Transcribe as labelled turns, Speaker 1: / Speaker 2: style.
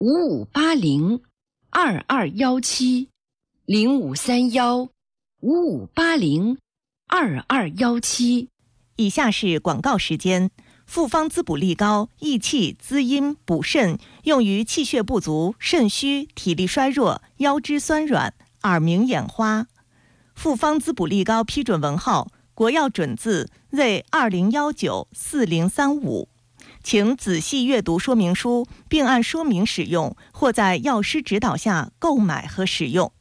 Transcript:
Speaker 1: 5580-2217，0531-5580-2217。
Speaker 2: 以下是广告时间。复方滋补力高，益气滋阴补肾，用于气血不足、肾虚、体力衰弱、腰肢酸软、耳鸣眼花。复方滋补力高批准文号：国药准字Z20194035。请仔细阅读说明书，并按说明使用，或在药师指导下购买和使用。